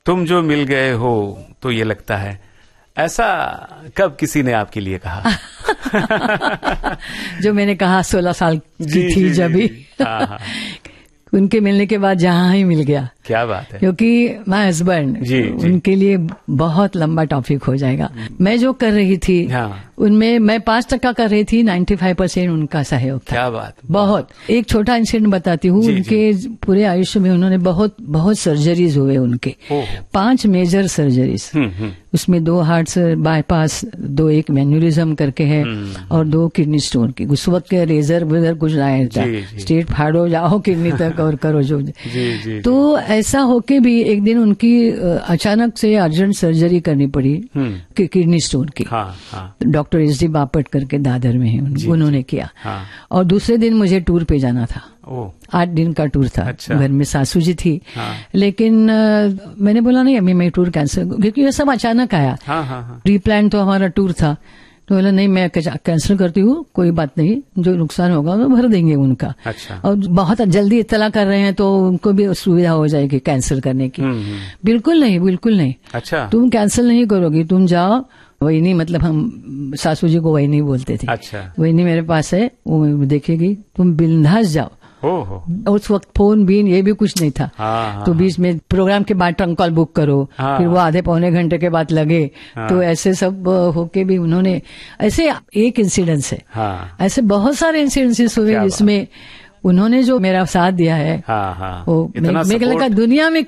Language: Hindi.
तुम जो मिल गए हो तो ये लगता है, ऐसा कब किसी ने आपके लिए कहा? जो मैंने कहा 16 साल की थी जब ही, उनके मिलने के बाद जहां ही मिल गया। क्या बात है। क्योंकि माय हस्बैंड, उनके लिए बहुत लंबा टॉपिक हो जाएगा। मैं जो कर रही थी उनमें मैं 5% कर रही थी, 95% उनका सहयोग था। क्या बात। बहुत। एक छोटा इंसिडेंट बताती हूँ। उनके पूरे आयुष्य में उन्होंने बहुत बहुत सर्जरीज हुए उनके, 5 मेजर सर्जरीज। उसमें 2 हार्ट बाईपास, 2 एक मैन्यूरिज्म करके है और 2 किडनी स्टोन की। उस वक्त के रेजर वेजर कुछ नहीं था, स्टेट फाड़ो जाओ किडनी तक और करो जो। तो ऐसा होके भी एक दिन उनकी अचानक से अर्जेंट सर्जरी करनी पड़ी किडनी स्टोन की। डॉक्टर SD बापट करके दादर में है, उन्होंने किया। और दूसरे दिन मुझे टूर पे जाना था। 8 दिन का टूर था। अच्छा। घर में सासू जी थी। लेकिन मैंने बोला नहीं अभी मैं टूर कैंसिल, क्योंकि ये सब अचानक आया। प्री प्लान तो हमारा टूर था। तो बोला नहीं मैं कैंसिल करती हूँ, कोई बात नहीं, जो नुकसान होगा वो भर देंगे उनका। अच्छा। और बहुत जल्दी इत्तला कर रहे हैं तो उनको भी सुविधा हो जाएगी कैंसिल करने की। बिल्कुल नहीं, बिल्कुल नहीं। अच्छा। तुम कैंसिल नहीं करोगी, तुम जाओ। वही नहीं, मतलब हम सासू जी को वही नहीं बोलते थे। अच्छा। वही नहीं मेरे पास है, वो देखेगी, तुम बिंदास जाओ। उस वक्त फोन भी ये भी कुछ नहीं था। तो बीच में प्रोग्राम के बाद ट्रंक कॉल बुक करो, फिर वो आधे पौने घंटे के बाद लगे। तो ऐसे सब होके भी उन्होंने, ऐसे एक इंसिडेंस है, ऐसे बहुत सारे इंसिडेंसेस हुए जिसमें उन्होंने जो मेरा साथ दिया है। वो मेरे लगा दुनिया में